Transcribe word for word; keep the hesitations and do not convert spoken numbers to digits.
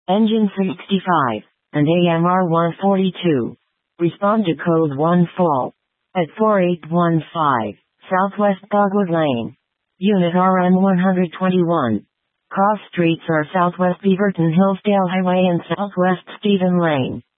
Engine sixty-five, and A M R one forty-two. Respond to code one fall at four eight one five, Southwest Dogwood Lane. Unit R M one twenty-one. Cross streets are Southwest Beaverton Hillsdale Highway and Southwest Stephen Lane.